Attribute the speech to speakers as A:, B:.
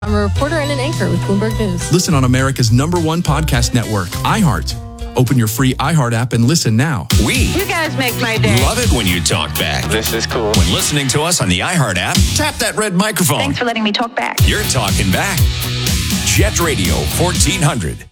A: I'm a reporter and an anchor with Bloomberg News.
B: Listen on America's #1 podcast network, iHeart. Open your free iHeart app and listen now.
C: You guys make my day.
D: Love it when you talk back.
E: This is cool.
D: When listening to us on the iHeart app, tap that red microphone.
C: Thanks for letting me talk back.
D: You're talking back. Jet Radio 1400.